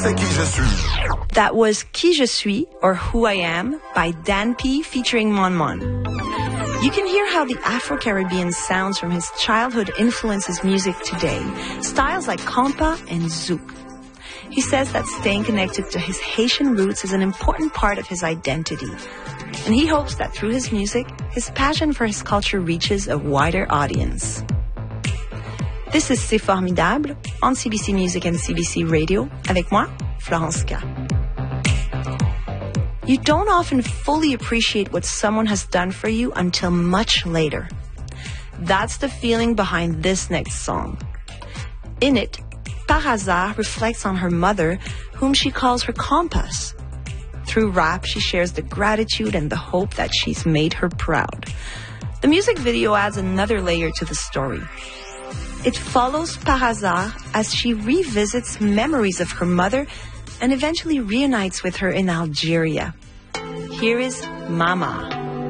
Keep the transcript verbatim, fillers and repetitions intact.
C'est qui je suis. That was Qui je suis, or Who I Am, by Dan P featuring Mon Mon. You can hear how the Afro-Caribbean sounds from his childhood influence his music today, styles like compa and zouk. He says that staying connected to his Haitian roots is an important part of his identity. And he hopes that through his music, his passion for his culture reaches a wider audience. This is C'est Formidable on C B C Music and C B C Radio, avec moi, Florence K. You don't often fully appreciate what someone has done for you until much later. That's the feeling behind this next song. In it, Par Hasard reflects on her mother, whom she calls her compass. Through rap, she shares the gratitude and the hope that she's made her proud. The music video adds another layer to the story. It follows Par Hasard as she revisits memories of her mother and eventually reunites with her in Algeria. Here is Mama.